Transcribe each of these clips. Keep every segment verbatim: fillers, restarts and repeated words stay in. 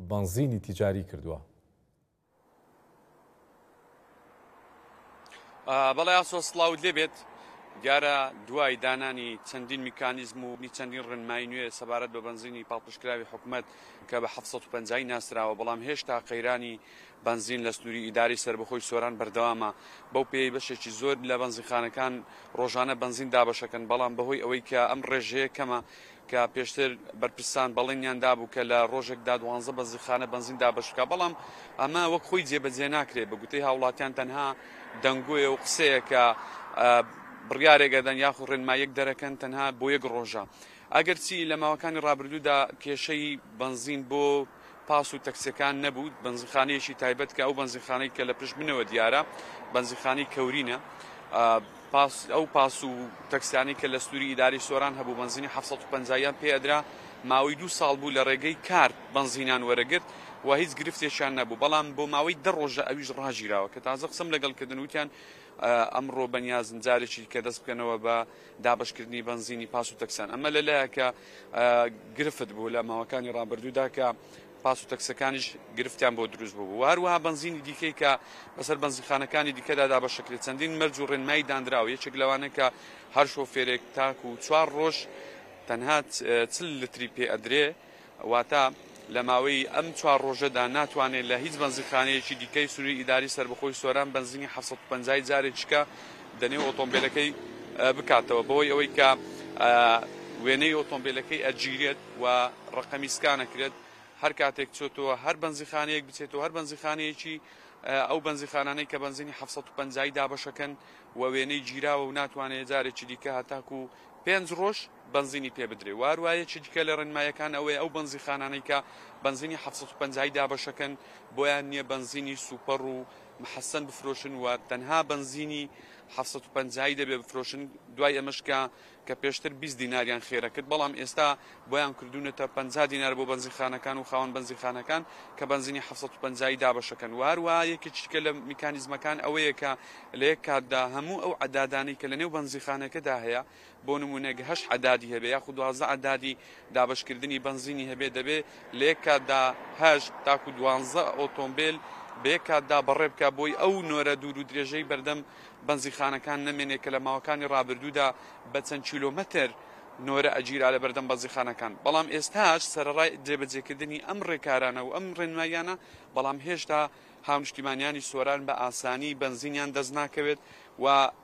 بەنزینی تیجاری کردووە. بەڵێ ئاسۆ سڵاو لێبێت دیارە دوای دانانی چەندین میکانیزم و چەندین ڕێنمایی نوێ سەبارەت بە بەنزینی پاڵپشتکراوی حکوومەت کە بە حەفسەد و پەنجا ناسراوە، بەڵام هێشتا قەیرانی بەنزین لە سنووری ئیداری سربەخۆی سۆران بەردەوامە. بەو پێی بەشێکی زۆر لە بەنزینخانەکان ڕۆژانە بەنزین دابەشەکەن، بەڵام بەهۆی ئەوەی کە ئەم ڕێژەیە کەمە کە پێشتر بەرپرسان بەڵێنیان دابوو کە لە ڕۆژێکدا دوانزە بەنزینخانە بەنزین دابەشکە، بەڵام ئەمە وەک خۆی جێبەجێ ناکرێت. بە گوتەی هاوڵاتیان تەنها دەنگۆیە و قسەیە کە بڕیارێکدەن یاخو ڕێنمایەک دەرەکەن تەنها بۆ یەک ڕۆژە. ئەگەرچی لە ماوەکانی ڕابردوودا کێشەی بەنزین بۆ پاس و تەکسیەکان نەبوو، بەنزینخانەیەکی تایبەت کە ئەو بەنزینخانەی کە لە پشت بنەوە دیارە بەنزینخانەی کەورینە، ئەو پاس و تەکسیانی کە لە سنووری ئیداری سۆران هەبوو بەنزینی حەفسەد و پەنجا پێدرا، ماوەی دوو ساڵ بوو لە ڕێگەی کار بەنزینان وەرەگرت و هیچ گرفتێکیان نەبوو، بەڵام بۆ ماوەی دە ڕۆژە ئەویش ڕاژیراوە کە تازە قسم لەگەڵکردن وتیان ئەمڕۆ بەنیازن جارێکی کە دەست بکەنەوە بە دابشکردنی بەنزینی پاس و تەکسیان. ئەمە لەلایە کە گرفت بوو لە ماوەکانی ڕابردوودا کە پاس و تەکسەکانیش گرفتیان بۆ دروست بوو. هەروەها بەنزینی دیکەی کە بەسەر بەنزینخانەکانی دیکەدا دابەشەکرێت چەندین مەرج و ڕێنمایی دانراوە. یەکێک لەوانە کە هەر شۆفێرێک تاک و چوار ڕۆژ تەنها چل لتری پێ ئەدرێ، واتە لە ماوەی ئەم چوار ڕۆژەدا ناتوانێت لە هیچ بەنزینخانەیەکی دیکەی سنووری ئیداری سربەخۆی سۆران بەنزینی حەفسەد و پەنجا جارێکیکە دەنێو ئۆتۆمبیلەکەی بکاتەوە، بەوەی ئەوەی کە وێنەی ئۆتۆمبیلەکەی ئەجیرێت و ڕقەمی سکانەکرێت، هەر کاتێک چۆتەوە هەر بەنزینخانەیەک بچێتەوە هەر بەنزینخانەیەکی ئەو بەنزینخانانەی کە بەنزینی حەفسەد و پەنجا دابەشەکەن و وێنەی گیراوە و ناتوانێت جارێکی دیکە هەتاکو و پێنج ڕۆژ بەنزینی پێ بدرێ. واروایەکی دیکە لە ڕێنمایەکان ئەوەیە ئەو بەنزینخانانەی کە بەنزینی حەفسەد و پەنجا دابەشەکەن بۆیان نییە بەنزینی سوپەڕ و محەسەن بفرۆشن و تەنها بەنزینی حەفسەد و پەنجا دەبێ بفرۆشن. دوای ئەمەشکە کە پێشتر بیست دیناریان خێرە کرد، بەڵام ئێستا بۆیان کردوونەتە پەنجا دینار بۆ بەنزینخانەکان و خاوەن بەنزینخانەکان کە بەنزینی حەفسەد و پەنجا دابەشەکەن. واروە یەکێکە لە میکانیزمەکان ئەوەیە کە لە یەک کاتدا هەموو ئەو عەدادانەی کە لە نێو بەنزینخانەکەدا هەیە، بۆ نمونە هەشت عەدادی هەبێ یاخود دوازدە عەدادی دابەشکردنی بەنزینی هەبێ، دەبێ لە یەک کاتدا هەشت تاکو دوانزە ئۆتۆمبیل بە یەک کاتدا بەڕێ بکە بۆی ئەو نۆرە دوور و درێژەی بەردەم بەنزینخانەکان نەمێنێت کە لە ماوەکانی ڕابردوودا بە چەند کیلۆمەتر نۆرە ئەجیرا لە بەردەم بەنزینخانەکان. بەڵام ئێستاش سەرڕای جێبەجێکردنی ئەم ڕێکارانە و ئەم ڕێنمایانە، بەڵام هێشتا هاونیشتیمانیانی سۆران بە ئاسانی بەنزینیان دەست ناکەوێت و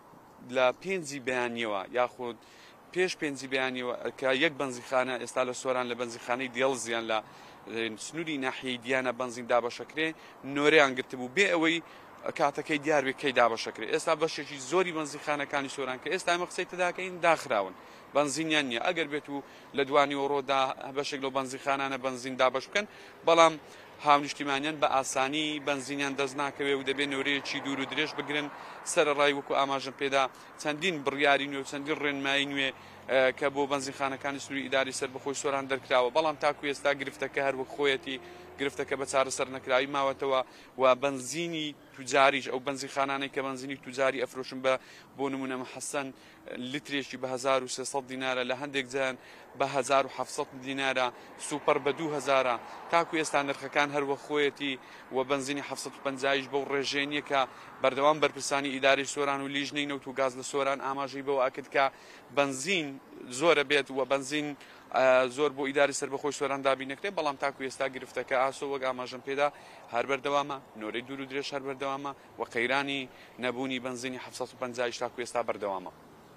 لە پێنجی بەیانیەوە یاخود پێش پێنجی بەیانیەوە کە یەک بەنزینخانە ئێستا لە سۆران لە بەنزینخانەی دێڵزیان لە سنووری ناحیەی دیانە بەنزین دابەشەکرێ نۆرەیان گرتبوو بێ ئەوەی کاتەکەی دیاربێت کەی دابەشەکرێت. ئێستا بەشێکی زۆری بەنزینخانەکانی سۆران کە ئێستا ئەمە قسەی تداکەین داخراون بەنزینیان نییە، ئەگەر بێت و لە دوانی ئۆڕۆدا بەشێک لەو بەنزینخانانە بەنزین دابەش بکەن، بەڵام هاونیشتیمانیان بە ئاسانی بەنزینیان دەست ناکەوێت و دەبێت نۆرەیەکی دوور و درێژ بگرن. سەرڕای وەکو ئاماژم پێدا چەندین بڕیاری نوێ و چەندین ڕێنمایی نوێ کە بۆ بەنزینخانەکانی سنووری ئیداری سربەخۆی سۆران دەرکراوە، بەڵام تاکو ئێستا گرفتەکە هەر وەک خۆیەتی گرفتەکە بە چارەسەر نەکراوی ماوەتەوە و بەنزینی توجاریش ئەو بەنزینخانانەی کە بەنزینی توجاری ئەفرۆشن بە بۆ نمونە محەسەن لیترێکی بە هەزار و سێسەد دینارە، لە هەندێک جایان بە هەزار و حەفسەد دینارە، سوپەر بە دوو هەزارە. تاکو ئێستا نرخەکان هەر وەک خۆیەتی و بەنزینی حەفسەد و پەنجایش بەو ڕێژەیە کە بەردەوام بەرپرسانی ئیداری سۆران و لیژنەی نەوت و گاز لە سۆران ئاماژەی بەوە ئاکرد کە بەنزین زۆرە بێت و بەنزین زۆر بۆ ئیداری سربەخۆی سۆران دابی نەکرێت، بەڵام تاکو ئێستا گرفتەکە ئاسۆ وەک ئاماژەم پێدا هەر بەردەوامە، نۆرەی دوور و درێژ هەر بەردەوامە و قەیرانی نەبوونی بەنزینی حەفسەد و پەنجا تاکو ئێستا بەردەوامە.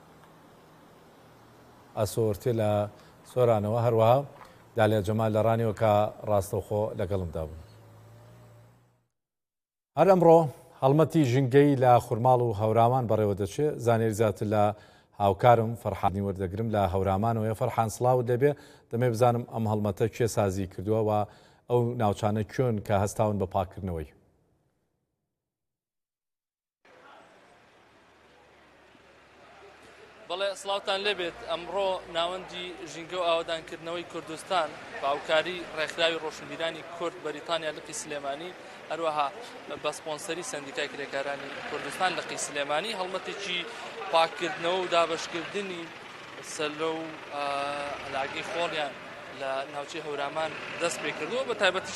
ئاسۆرتێ لە سۆرانەوە هەروەها دالیا جەمال لە ڕانیەوە کە ڕاستەوخۆ لەگەڵمدا بوون. هەر ئەمڕۆ هەڵمەتی ژینگەی لە خورماڵ و هەورامان بەڕێوە دەچێت. زانێری زیاتر لە هاوکارم فەرحانی وەردەگرم لە هەورامانەوە. فەرحان سڵاو دەبێ، دەمێ بزانم ئەم هەڵمەتە کێ سازی کردووە و ئەو ناوچانە کوێن کە هەستاون بە پاکردنەوەی. بەڵێ سڵاوتان لێبێت. ئەمڕۆ ناوەندی ژینگە و ئاوادانکردنەوەی کوردستان بە هاوکاری ڕێکخراوی ڕۆشنبیرانی کورد بەریتانیا لقی سلێمانی هەروەها بە سپۆنسەری سەندیکای کرێکارانی کوردستان لقی سلێمانی هەڵمەتێکی پاکردنەوە و دابەشکردنی سەلە و ئەلاگەی خۆڵیان لە ناوچەی هەورامان دەست پێ کردووە، بە تایبەتی